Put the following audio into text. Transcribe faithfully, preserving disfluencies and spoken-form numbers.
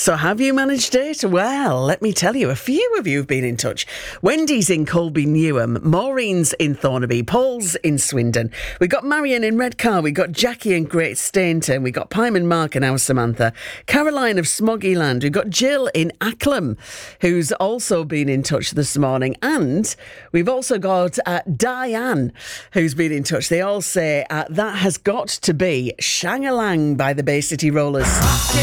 So have you managed it? Well, let me tell you, a few of you have been in touch. Wendy's in Colby Newham, Maureen's in Thornaby, Paul's in Swindon. We've got Marion in Redcar, we've got Jackie in Great Stainton, we've got Pyman Mark and our Samantha, Caroline of Smoggyland, we've got Jill in Acklam, who's also been in touch this morning, and we've also got uh, Diane, who's been in touch. They all say uh, that has got to be Shang-a-Lang by the Bay City Rollers.